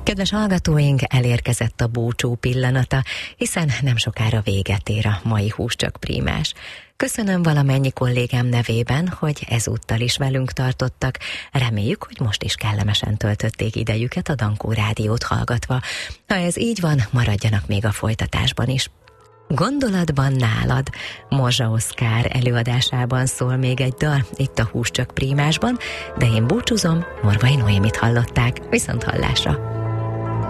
Kedves hallgatóink, elérkezett a búcsú pillanata, hiszen nem sokára véget ér a mai Húscsak Prímás. Köszönöm valamennyi kollégám nevében, hogy ezúttal is velünk tartottak. Reméljük, hogy most is kellemesen töltötték idejüket a Dankó Rádiót hallgatva. Ha ez így van, maradjanak még a folytatásban is. Gondolatban nálad, Morzsa Oszkár előadásában szól még egy dal itt a Húscsak Prímásban, de én búcsúzom, Morvai Noémit hallották. Viszont hallásra!